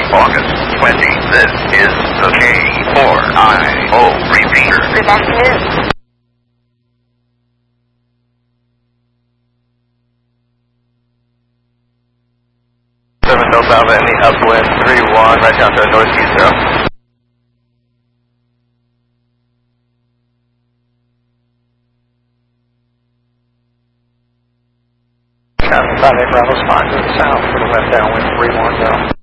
August 20. This is the K4IO repeater. Good afternoon. North Alpha, any upwind 31, right down to northeast 0. Copy, 58 Bravo, spot to the south for the west downwind 310.